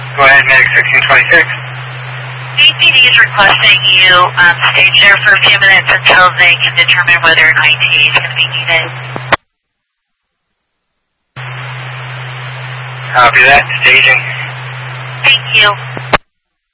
Go ahead, Medic 1626. DCD is requesting you stage there for a few minutes until they can determine whether an IT is going to be needed. Copy that. Staging. Thank you.